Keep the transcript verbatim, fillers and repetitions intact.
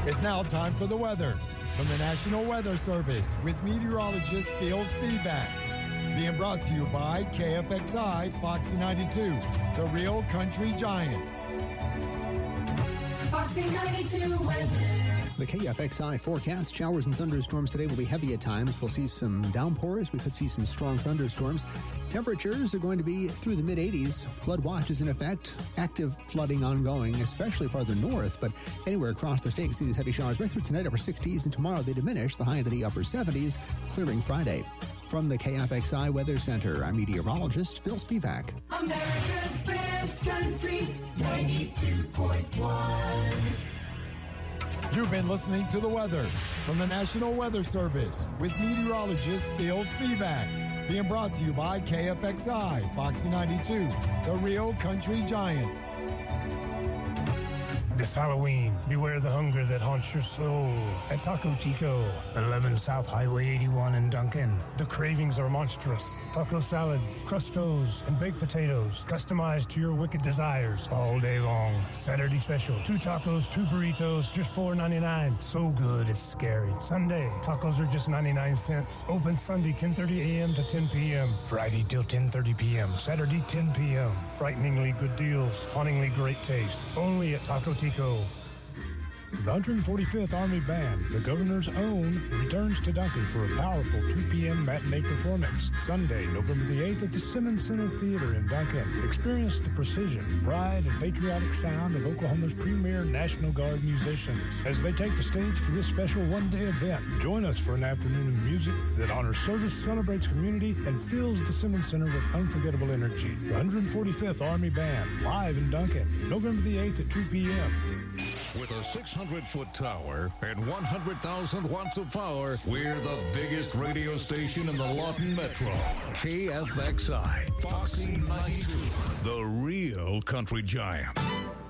It's now time for the weather from the National Weather Service with meteorologist Phil Spivak. Being brought to you by K F X I Foxy ninety-two, the real country giant. Foxy ninety-two weather. The K F X I forecast, showers and thunderstorms today will be heavy at times. We'll see some downpours. We could see some strong thunderstorms. Temperatures are going to be through the mid eighties. Flood watch is in effect. Active flooding ongoing, especially farther north, but anywhere across the state, you can see these heavy showers right through tonight, upper sixties, and tomorrow they diminish, the high into the upper seventies, clearing Friday. From the K F X I Weather Center, I'm meteorologist Phil Spivak. America's best country, ninety-two point one. You've been listening to the weather from the National Weather Service with meteorologist Phil Spivak. Being brought to you by K F X I Foxy ninety-two, the real country giant. This Halloween, beware the hunger that haunts your soul. At Taco Tico, eleven South Highway eighty-one in Duncan, the cravings are monstrous. Taco salads, crustos, and baked potatoes, customized to your wicked desires all day long. Saturday special, two tacos, two burritos, just four ninety-nine. So good, it's scary. Sunday, tacos are just ninety-nine cents. Open Sunday, ten thirty a.m. to ten p.m. Friday till ten thirty p.m. Saturday, ten p.m. Frighteningly good deals, hauntingly great taste. Only at Taco Tico. The one hundred forty-fifth Army Band, the Governor's Own, returns to Duncan for a powerful two p.m. matinee performance. Sunday, November the eighth at the Simmons Center Theater in Duncan. Experience the precision, pride, and patriotic sound of Oklahoma's premier National Guard musicians as they take the stage for this special one-day event. Join us for an afternoon of music that honors service, celebrates community, and fills the Simmons Center with unforgettable energy. The one hundred forty-fifth Army Band, live in Duncan, November the eighth at two p.m. With a six hundred foot tower and one hundred thousand watts of power, we're the biggest radio station in the Lawton Metro. K F X I, Foxy ninety-two, the real country giant.